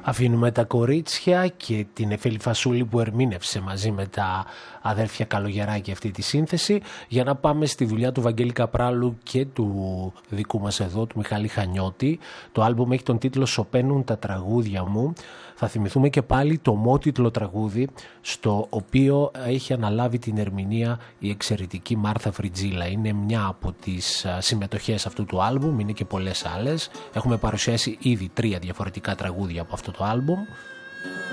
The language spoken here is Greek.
Αφήνουμε τα κορίτσια και την Εφέλη Φασούλη που ερμήνευσε μαζί με τα αδέρφια Καλογεράκη αυτή τη σύνθεση, για να πάμε στη δουλειά του Βαγγέλη Καπράλου και του δικού μας εδώ, του Μιχάλη Χανιώτη. Το άλμπουμ έχει τον τίτλο «Σωπαίνουν τα τραγούδια μου». Θα θυμηθούμε και πάλι το μότιτλο τραγούδι, στο οποίο έχει αναλάβει την ερμηνεία η εξαιρετική Μάρθα Φριτζίλα. Είναι μια από τις συμμετοχές αυτού του άλμπουμ, είναι και πολλές άλλες. Έχουμε παρουσιάσει ήδη 3 διαφορετικά τραγούδια από αυτό το άλμπουμ.